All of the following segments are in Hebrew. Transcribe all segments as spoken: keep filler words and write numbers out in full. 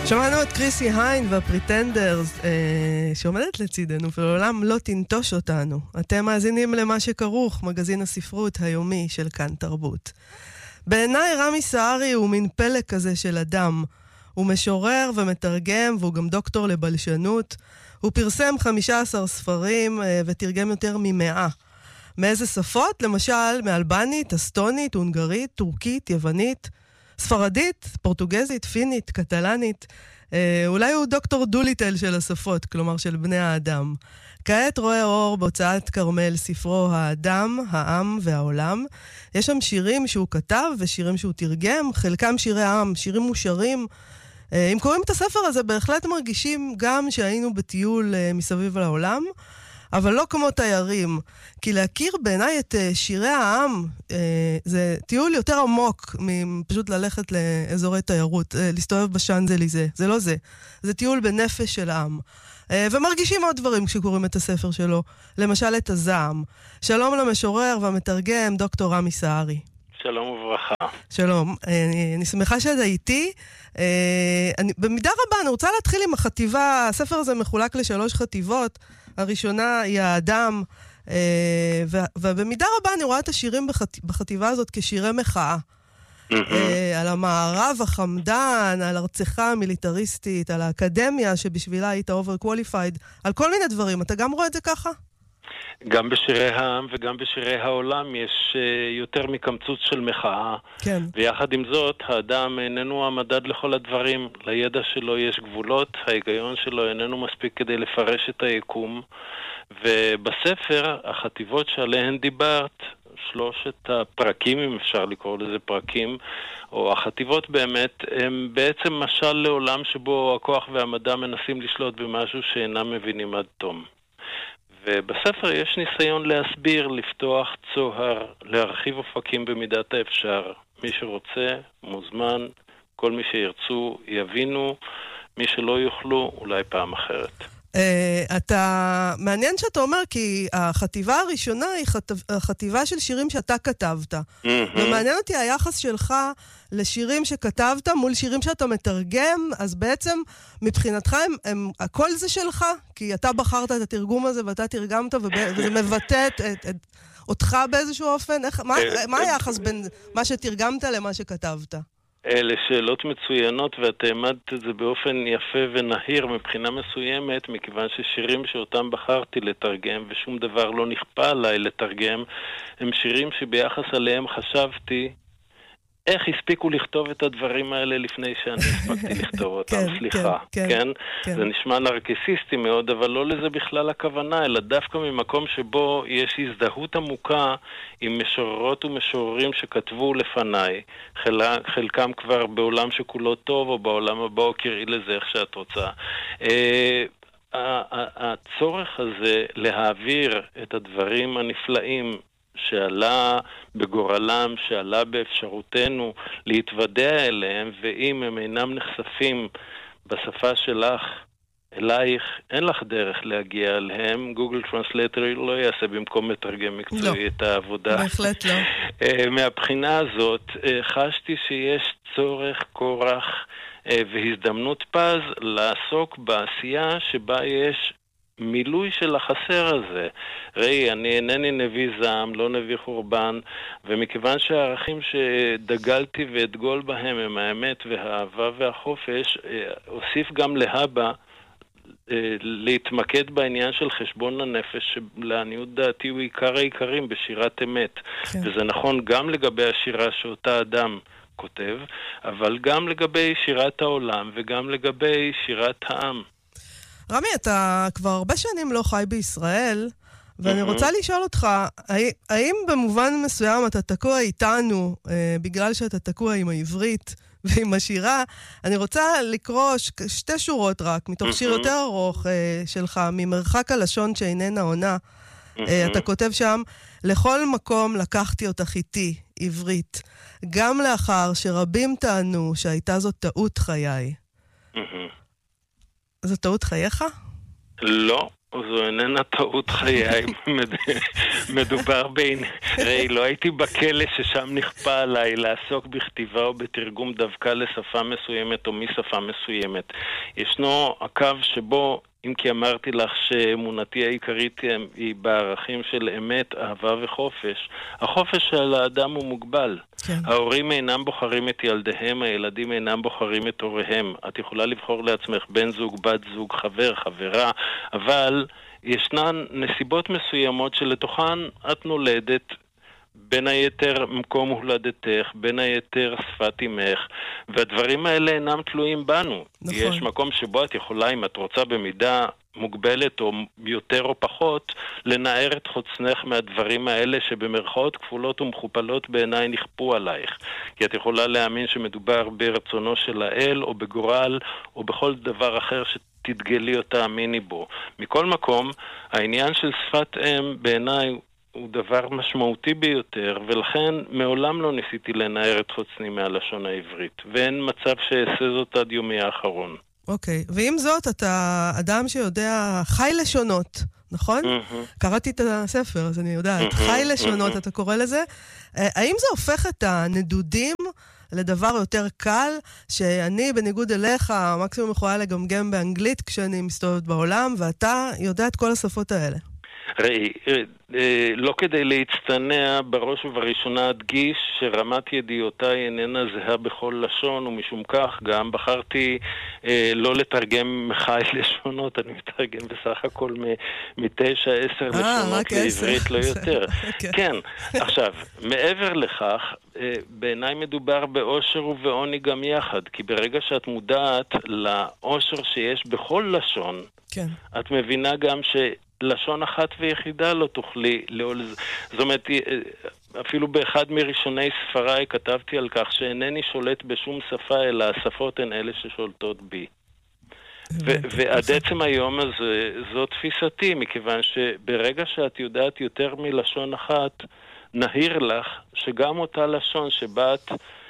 שמענו את קריסי היין והפריטנדרס אה, שעומדת לצידנו ולעולם לא תנטוש אותנו. אתם מאזינים למה שכרוך, מגזין הספרות היומי של כאן תרבות. בעיניי רמי סערי הוא מין פלא כזה של אדם. הוא משורר ומתרגם והוא גם דוקטור לבלשנות. הוא פרסם חמישה עשר ספרים אה, ותרגם יותר ממאה. מאיזה שפות? למשל מאלבנית, אסטונית, הונגרית, טורקית, יוונית, ספרדית, פורטוגזית, פינית, קטלנית. אה, אולי הוא דוקטור דוליטל של השפות, כלומר של בני האדם. כעת רואה אור בהוצאת כרמל ספרו האדם, העם והעולם. יש שם שירים שהוא כתב ושירים שהוא תרגם, חלקם שירי עם, שירים מושרים. אה, אם קוראים את הספר הזה, בהחלט מרגישים גם שהיינו בטיול אה, מסביב לעולם, אבל לא כמו תיירים, כי להכיר בעיניי את שירי העם, זה טיול יותר עמוק מפשוט ללכת לאזורי תיירות, להסתובב בשאנזליזה, זה לא זה. זה טיול בנפש של העם. ומרגישים עוד דברים כשקוראים את הספר שלו, למשל את הזעם. שלום למשורר והמתרגם, דוקטור רמי סערי. שלום וברכה. שלום, אני, אני שמחה שאתה איתי. אני, במידה רבה אני רוצה להתחיל עם החטיבה, הספר הזה מחולק לשלוש חטיבות, הראשונה היא האדם, ובמידה רבה אני רואה את השירים בחטיבה הזאת כשירי מחאה. על המערב החמדן, על ארצך המיליטריסטית, על האקדמיה שבשבילה היית overqualified, על כל מיני דברים. אתה גם רואה את זה ככה? גם בשירי העם וגם בשירי העולם יש uh, יותר מקמצוץ של מחאה. כן. ויחד עם זאת, האדם איננו המדד לכל הדברים. לידע שלו יש גבולות, ההיגיון שלו איננו מספיק כדי לפרש את היקום. ובספר, החטיבות שעליהן דיברת, שלושת הפרקים, אם אפשר לקרוא לזה פרקים, או החטיבות באמת, הם בעצם משל לעולם שבו הכוח והמדע מנסים לשלוט במשהו שאינם מבינים עד תום. ובספר יש ניסיון להסביר, לפתוח צוהר, להרחיב אופקים במידת האפשר. מי שרוצה, מוזמן, כל מי שירצו, יבינו, מי שלא יוכלו, אולי פעם אחרת. Uh, אתה מעניין שאתה אומר כי החטיבה הראשונה היא חט... החטיבה של שירים שאתה כתבת. Mm-hmm. ומעניין אותי היחס שלך לשירים שכתבת מול שירים שאתה מתרגם, אז בעצם מבחינתך הם, הם, הכל זה שלך, כי אתה בחרת את התרגום הזה ואתה תרגמת וב... וזה מבטא את, את, את, אותך באיזשהו אופן. איך, מה, מה היחס בין מה שתרגמת למה שכתבת? אלה שאלות מצוינות, ואת העמדת את זה באופן יפה ונהיר מבחינה מסוימת, מכיוון ששירים שאותם בחרתי לתרגם, ושום דבר לא נכפה עליי לתרגם, הם שירים שביחס עליהם חשבתי, איך הספיקו לכתוב את הדברים האלה לפני שאני הספקתי לכתוב אותם, כן, סליחה, כן, כן? כן. זה נשמע נרקסיסטי מאוד, אבל לא לזה בכלל הכוונה, אלא דווקא ממקום שבו יש הזדהות עמוקה עם משוררות ומשוררים שכתבו לפניי, חל... חלקם כבר בעולם שכולו טוב, או בעולם הבא, או קראי לזה איך שאת רוצה. הצורך הזה להעביר את הדברים הנפלאים שעלה בגורלם, שעלה באפשרותנו להתוודע אליהם, ואם הם אינם נחשפים בשפה שלך, אלייך, אין לך דרך להגיע אליהם. גוגל טרנסלייטר לא יעשה במקום מתרגם מקצועי לא, את העבודה. בהחלט לא. מהבחינה הזאת, חשתי שיש צורך, כורח והזדמנות פז לעסוק בעשייה שבה יש מילוי של החסר הזה. ראי, אני אינני נביא זעם, לא נביא חורבן, ומכיוון שהערכים שדגלתי ואתגול בהם הם האמת והאהבה והחופש, אוסיף גם להבא להתמקד בעניין של חשבון הנפש, שלעניות דעתי הוא עיקר העיקרים בשירת אמת. כן. וזה נכון גם לגבי השירה שאותה אדם כותב, אבל גם לגבי שירת העולם וגם לגבי שירת העם. רמי, אתה כבר הרבה שנים לא חי בישראל, ואני רוצה לשאול אותך, האם במובן מסוים אתה תקוע איתנו, בגלל שאתה תקוע עם העברית ועם השירה? אני רוצה לקרוא שתי שורות רק, מתוך שיר יותר ארוך שלך, ממרחק הלשון שאיננה עונה. אתה כותב שם, לכל מקום לקחתי אותך איתי, עברית, גם לאחר שרבים טענו שהייתה זאת טעות חיי. זו טעות חייך? לא, זו איננה טעות חיי, מדובר בין... ראי, לא הייתי בכלא ששם נכפה עליי לעסוק בכתיבה או בתרגום דווקא לשפה מסוימת או משפה מסוימת. ישנו הקו שבו, אם כי אמרתי לך שאמונתי העיקרית היא בערכים של אמת, אהבה וחופש, החופש של האדם הוא מוגבל. כן. ההורים אינם בוחרים את ילדיהם, הילדים אינם בוחרים את הוריהם. את יכולה לבחור לעצמך בן זוג, בת זוג, חבר, חברה, אבל ישנן נסיבות מסוימות שלתוכן את נולדת, בין היתר מקום הולדתך, בין היתר שפת אמך, והדברים האלה אינם תלויים בנו. נכון. יש מקום שבו את יכולה, אם את רוצה במידה מוגבלת או יותר או פחות, לנער את חוצנך מהדברים האלה שבמרכאות כפולות ומכופלות בעיניי נכפו עלייך. כי את יכולה להאמין שמדובר ברצונו של האל או בגורל או בכל דבר אחר שתתגלי אותה אמיני בו. מכל מקום, העניין של שפת אם בעיניי הוא דבר משמעותי ביותר, ולכן מעולם לא ניסיתי לנער את חוצני מהלשון העברית, ואין מצב שאעשה זאת עד יומי האחרון. אוקיי, okay. ועם זאת, אתה אדם שיודע חי לשונות, נכון? Mm-hmm. קראתי את הספר, אז אני יודעת. Mm-hmm. חי לשונות, mm-hmm. אתה קורא לזה. האם זה הופך את הנדודים לדבר יותר קל, שאני בניגוד אליך, מקסימום יכולה לגמגם באנגלית כשאני מסתובבת בעולם, ואתה יודע את כל השפות האלה? ראי, לא כדי להצטנע, בראש ובראשונה אדגיש שרמת ידיעותיי איננה זהה בכל לשון, ומשום כך גם בחרתי לא לתרגם מחי לשונות, אני מתרגם בסך הכל מתשע, עשר לשונות לעברית, לא יותר. כן, עכשיו, מעבר לכך, בעיניי מדובר באושר ובעוני גם יחד, כי ברגע שאת מודעת לאושר שיש בכל לשון, את מבינה גם ש... לשון אחת ויחידה לא תוכלי לעול... זאת אומרת, אפילו באחד מראשוני ספריי כתבתי על כך שאינני שולט בשום שפה, אלא השפות הן אלה ששולטות בי. ועד עצם היום הזה, זו תפיסתי, מכיוון שברגע שאת יודעת יותר מלשון אחת, נהיר לך שגם אותה לשון שבה את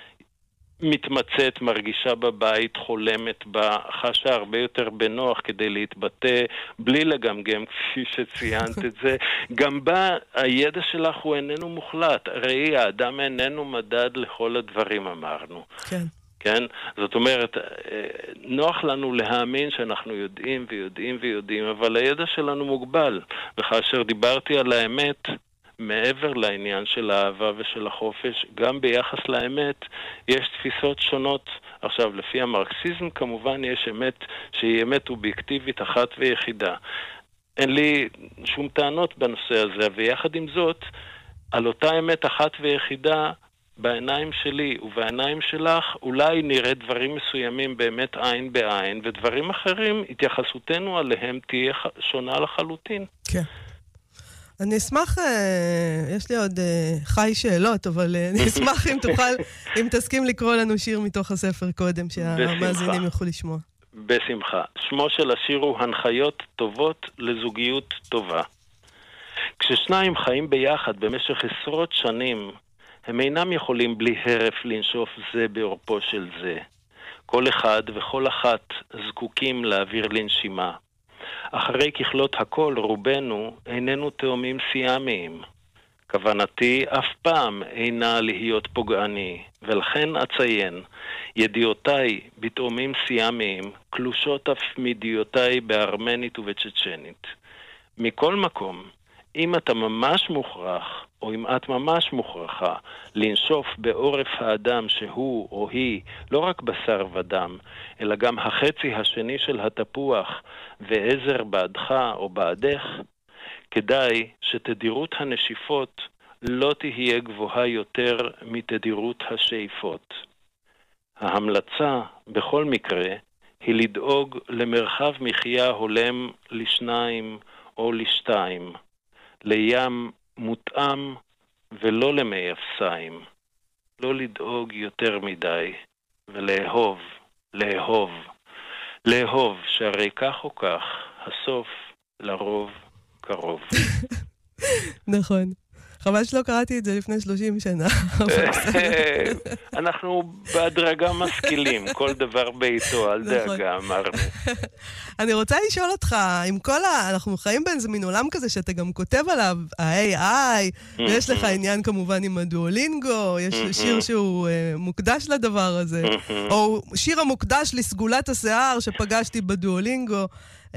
מתמצאת, מרגישה בבית, חולמת בה, חשה הרבה יותר בנוח כדי להתבטא, בלי לגמגם כפי שציינת את זה. גם בה הידע שלך הוא איננו מוחלט. ראי, האדם איננו מדד לכל הדברים, אמרנו. כן. כן? זאת אומרת, נוח לנו להאמין שאנחנו יודעים ויודעים ויודעים, אבל הידע שלנו מוגבל. וכאשר דיברתי על האמת, מעבר לעניין של האהבה ושל החופש, גם ביחס לאמת יש תפיסות שונות. עכשיו, לפי המרקסיזם כמובן יש אמת שהיא אמת אובייקטיבית אחת ויחידה. אין לי שום טענות בנושא הזה, ויחד עם זאת, על אותה אמת אחת ויחידה, בעיניים שלי ובעיניים שלך, אולי נראה דברים מסוימים באמת עין בעין, ודברים אחרים, התייחסותנו עליהם תהיה שונה לחלוטין. כן. אני אשמח, יש לי עוד חי שאלות, אבל אני אשמח אם תוכל, אם תסכים לקרוא לנו שיר מתוך הספר קודם, שהמאזינים יוכלו לשמוע. בשמחה. שמו של השיר הוא הנחיות טובות לזוגיות טובה. כששניים חיים ביחד במשך עשרות שנים, הם אינם יכולים בלי הרף לנשוף זה בעורפו של זה. כל אחד וכל אחת זקוקים להעביר לנשימה. אחרי ככלות הכל, רובנו איננו תאומים סיאמיים. כוונתי אף פעם אינה להיות פוגעני, ולכן אציין, ידיעותיי בתאומים סיאמיים קלושות אף מידיעותיי בארמנית ובצ'צ'נית. מכל מקום, אם אתה ממש מוכרח, או אם את ממש מוכרחה, לנשוף בעורף האדם שהוא או היא לא רק בשר ודם, אלא גם החצי השני של התפוח ועזר בעדך או בעדך, כדאי שתדירות הנשיפות לא תהיה גבוהה יותר מתדירות השאיפות. ההמלצה, בכל מקרה, היא לדאוג למרחב מחיה הולם לשניים או לשתיים, לים מותאם ולא למי אפסיים. לא לדאוג יותר מדי, ולאהוב, לאהוב, לאהוב, שהרי כך או כך, הסוף לרוב קרוב. נכון. חבל שלא קראתי את זה לפני שלושים שנה. אנחנו בהדרגה משכילים, כל דבר ביתו, אל דאגה, אמרנו. אני רוצה לשאול אותך, עם כל ה... אנחנו חיים באיזה מין עולם כזה שאתה גם כותב עליו, ה-איי איי, ויש לך עניין כמובן עם הדואלינגו, יש שיר שהוא מוקדש לדבר הזה, או שיר המוקדש לסגולת השיער שפגשתי בדואלינגו.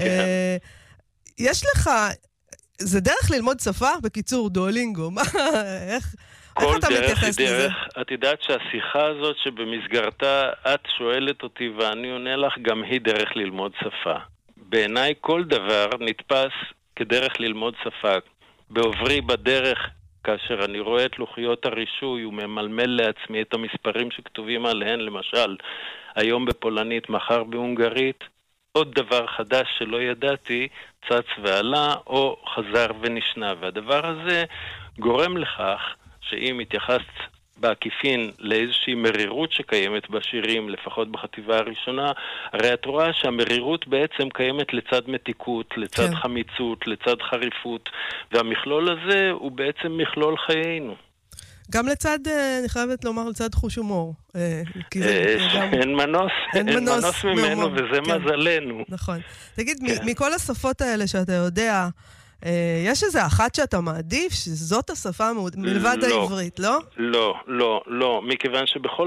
יש לך... זה דרך ללמוד שפה? בקיצור, דואלינגו. מה, איך, איך אתה מתייחס לזה? את יודעת שהשיחה הזאת שבמסגרתה את שואלת אותי ואני עונה לך, גם היא דרך ללמוד שפה. בעיניי כל דבר נתפס כדרך ללמוד שפה. בעוברי בדרך, כאשר אני רואה את לוחיות הרישוי וממלמל לעצמי את המספרים שכתובים עליהן, למשל, היום בפולנית, מחר בהונגרית, עוד דבר חדש שלא ידעתי, צץ ועלה, או חזר ונשנה. והדבר הזה גורם לכך שאם התייחסת בעקיפין לאיזושהי מרירות שקיימת בשירים, לפחות בחטיבה הראשונה, הרי את רואה שהמרירות בעצם קיימת לצד מתיקות, לצד כן. חמיצות, לצד חריפות, והמכלול הזה הוא בעצם מכלול חיינו. גם לצד, אני חייבת לומר, לצד חוש הומור. אין מנוס, אין מנוס ממנו, וזה מזלנו. נכון. תגיד, מכל השפות האלה שאתה יודע, יש איזה אחת שאתה מעדיף, שזאת השפה מלבד העברית, לא? לא, לא, לא. מכיוון שבכל